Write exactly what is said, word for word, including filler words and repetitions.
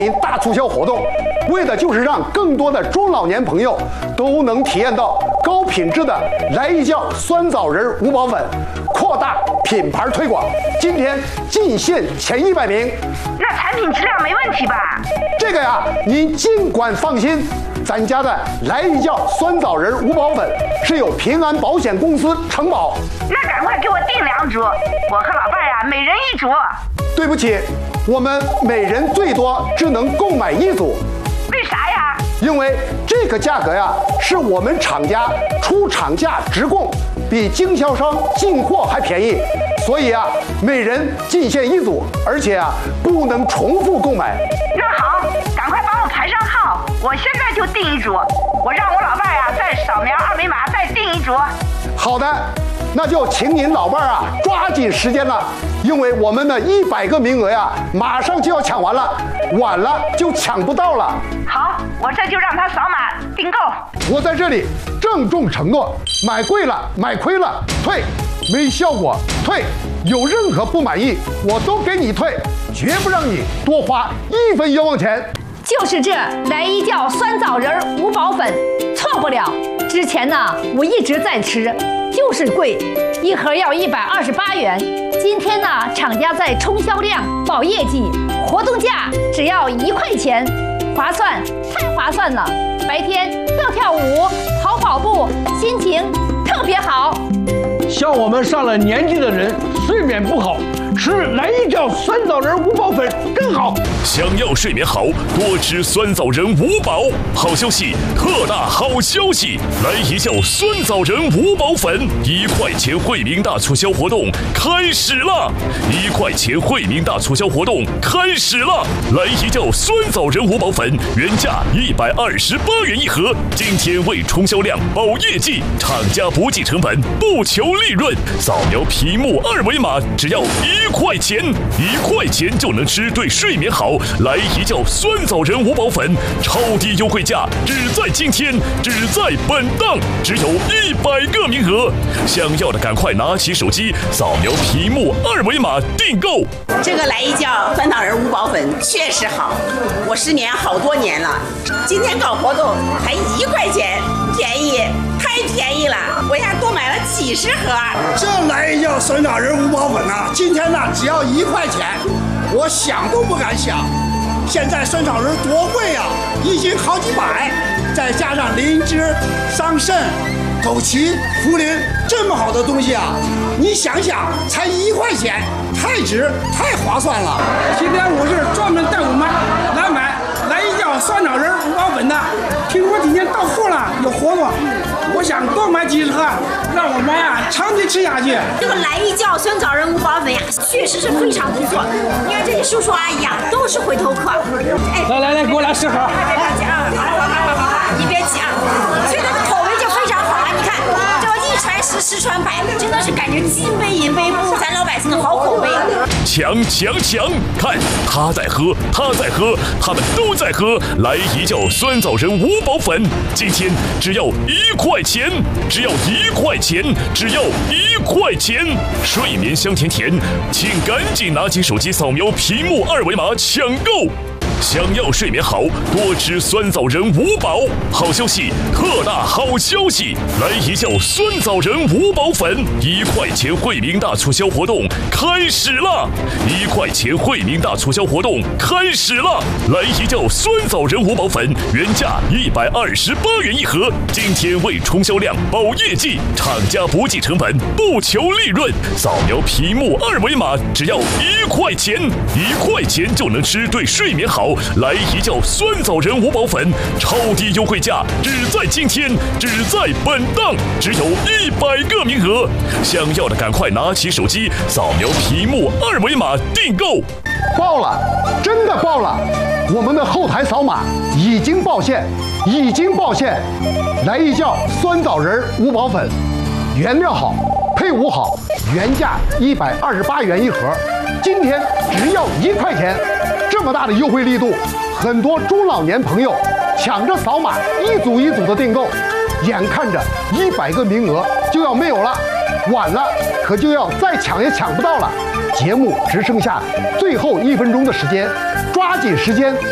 大促销活动，为的就是让更多的中老年朋友都能体验到高品质的来一觉酸枣仁五宝粉，扩大品牌推广。今天进线前一百名， 那产品质量没问题吧？ 这个呀，您尽管放心，咱家的来一觉酸枣仁五宝粉是由平安保险公司承保。 那赶快给我订两组，我和老伴呀、啊、每人一组。 对不起，我们每人最多只能购买一组。 为啥呀？ 因为这个价格呀，是我们厂家出厂价直供，比经销商进货还便宜，所以啊，每人进线一组，而且啊，不能重复购买。 那好，赶快帮我排上号，我现在就订一组。我让我老伴呀、啊、再扫描二维码再订一组。 好的，那就请您老伴啊抓紧时间了，因为我们的一百个名额呀，马上就要抢完了，晚了就抢不到了。 好，我这就让他扫码订购。 我在这里郑重承诺，买贵了买亏了退，没效果退，有任何不满意我都给你退，绝不让你多花一分冤枉钱。 就是这来一觉酸枣仁五宝粉，错不了。之前呢，我一直在吃，就是贵，一盒要一百二十八元。今天呢，厂家在冲销量、保业绩，活动价只要一块钱，划算，太划算了！白天跳跳舞、跑跑步，心情特别好。 像我们上了年纪的人，睡眠不好，吃来一觉酸枣仁五宝粉更好。 想要睡眠好，多吃酸枣仁五宝。好消息，特大好消息！来一觉酸枣仁五宝粉，一块钱惠民大促销活动开始了！一块钱惠民大促销活动开始了！来一觉酸枣仁五宝粉，原价一百二十八元一盒，今天为冲销量、保业绩，厂家不计成本，不求利润，扫描屏幕二维码，只要一块钱，一块钱就能吃对睡眠好。来一觉酸枣仁五宝粉，超低优惠价，只在今天，只在本档，只有一百个名额。想要的赶快拿起手机，扫描屏幕二维码订购。 这个来一觉酸枣仁五宝粉确实好，我失眠好多年了，今天搞活动才一块钱，便宜，太便宜了，我呀多买了几十盒。 这来一觉酸枣仁五宝粉啊，今天呢只要一块钱，我想都不敢想。现在酸枣仁多贵呀、啊，一斤好几百，再加上灵芝、桑葚、枸杞、茯苓，这么好的东西啊，你想想，才一块钱，太值，太划算了。 今天我是专门带我们来买来一觉酸枣仁五宝粉的，听说今天到货了，有活动，我想多买几十盒，让我们呀长期吃下去。 这个来一觉酸枣仁五宝粉呀，确实是非常不错。你看这些叔叔阿姨啊，都是回头客。 哎，来来来，给我来十盒。 别别急啊，好好好好好，你别急啊。所以它的口味就非常好啊，你看这个一传十，十传百，真的是感觉金杯银杯服务咱老百姓的好口碑。 强强强！看他在喝，他在喝，他们都在喝。来一觉酸枣仁五宝粉，今天只要一块钱，只要一块钱，只要一块钱。睡眠香甜甜，请赶紧拿起手机扫描屏幕二维码抢购。想要睡眠好，多吃酸枣仁五宝。好消息，特大好消息！来一觉酸枣仁五宝粉，一块钱惠民大促销活动开始了！一块钱惠民大促销活动开始了！来一觉酸枣仁五宝粉，原价一百二十八元一盒，今天为冲销量、保业绩，厂家不计成本，不求利润，扫描屏幕二维码，只要一块钱，一块钱就能吃对睡眠好。来一觉酸枣仁五宝粉，超低优惠价，只在今天，只在本档，只有一百个名额。想要的赶快拿起手机，扫描屏幕二维码订购。 爆了，真的爆了！我们的后台扫码已经爆线，已经爆线。来一觉酸枣仁五宝粉，原料好，配伍好，原价一百二十八元一盒，今天只要一块钱。这么大的优惠力度，很多中老年朋友抢着扫码，一组一组的订购，眼看着一百个名额就要没有了，晚了可就要再抢也抢不到了。节目只剩下最后一分钟的时间，抓紧时间